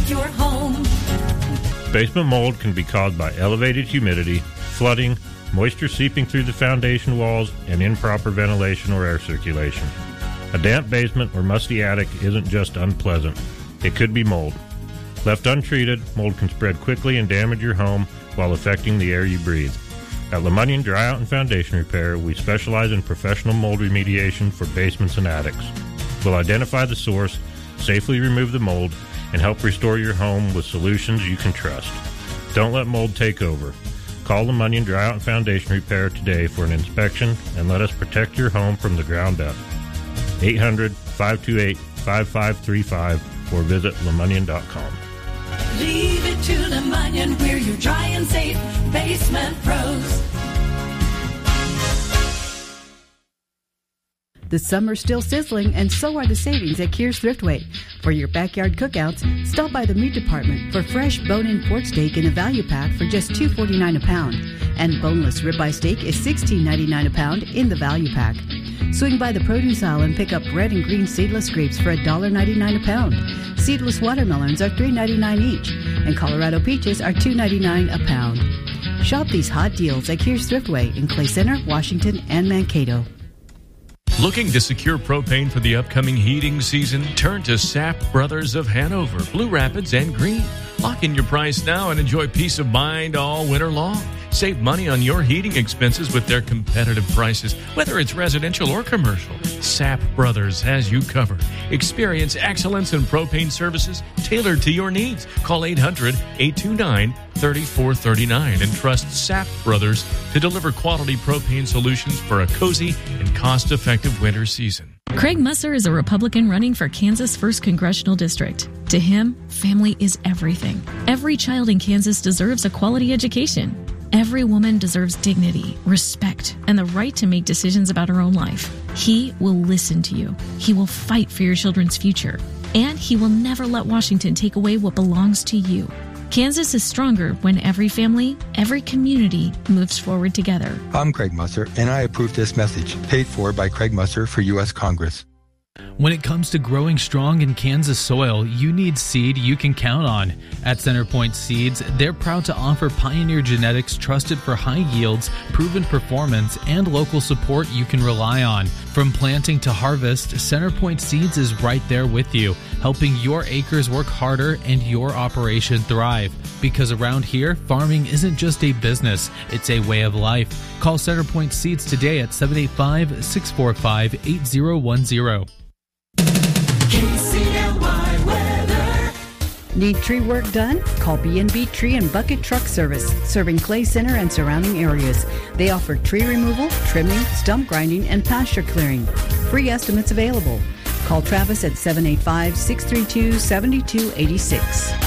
protect your home. Basement mold can be caused by elevated humidity, flooding, moisture seeping through the foundation walls, and improper ventilation or air circulation. A damp basement or musty attic isn't just unpleasant. It could be mold. Left untreated, mold can spread quickly and damage your home while affecting the air you breathe. At LeMonnion Dryout and Foundation Repair, we specialize in professional mold remediation for basements and attics. We'll identify the source, safely remove the mold, and help restore your home with solutions you can trust. Don't let mold take over. Call LeMonnion Dryout and Foundation Repair today for an inspection and let us protect your home from the ground up. 800-528-5535 or visit LeMonnion.com. Leave it to LeMonnion, we're your dry and safe basement pros. The summer's still sizzling, and so are the savings at Kear's Thriftway. For your backyard cookouts, stop by the meat department for fresh bone-in pork steak in a value pack for just $2.49 a pound. And boneless ribeye steak is $16.99 a pound in the value pack. Swing by the produce aisle and pick up red and green seedless grapes for $1.99 a pound. Seedless watermelons are $3.99 each, and Colorado peaches are $2.99 a pound. Shop these hot deals at Kear's Thriftway in Clay Center, Washington, and Mankato. Looking to secure propane for the upcoming heating season? Turn to Sapp Brothers of Hanover, Blue Rapids, and Greene. Lock in your price now and enjoy peace of mind all winter long. Save money on your heating expenses with their competitive prices, whether it's residential or commercial. Sapp Brothers has you covered. Experience excellence in propane services tailored to your needs. Call 800-829-3439 and trust Sapp Brothers to deliver quality propane solutions for a cozy and cost-effective winter season. Craig Musser is a Republican running for Kansas' 1st Congressional District. To him, family is everything. Every child in Kansas deserves a quality education. Every woman deserves dignity, respect, and the right to make decisions about her own life. He will listen to you. He will fight for your children's future. And he will never let Washington take away what belongs to you. Kansas is stronger when every family, every community moves forward together. I'm Craig Musser, and I approve this message, paid for by Craig Musser for U.S. Congress. When it comes to growing strong in Kansas soil, you need seed you can count on. At Centerpoint Seeds, they're proud to offer pioneer genetics trusted for high yields, proven performance, and local support you can rely on. From planting to harvest, Centerpoint Seeds is right there with you, helping your acres work harder and your operation thrive. Because around here, farming isn't just a business, it's a way of life. Call Centerpoint Seeds today at 785-645-8010. KCLY weather. Need tree work done? Call B&B Tree and Bucket Truck Service, serving Clay Center and surrounding areas. They offer tree removal, trimming, stump grinding, and pasture clearing. Free estimates available. Call Travis at 785-632-7286.